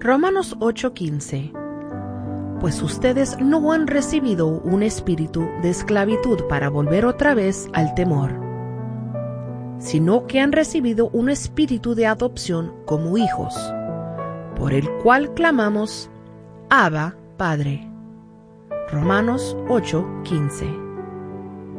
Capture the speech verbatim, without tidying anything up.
Romanos ocho quince. Pues ustedes no han recibido un espíritu de esclavitud para volver otra vez al temor, sino que han recibido un espíritu de adopción como hijos, por el cual clamamos, Abba, Padre. Romanos ocho quince.